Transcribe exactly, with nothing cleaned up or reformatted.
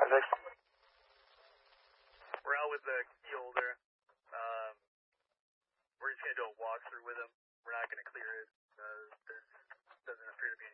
six. We're out with the key holder. Um, we're just going to do a walkthrough with him. We're not going to clear it. Uh, there doesn't appear to be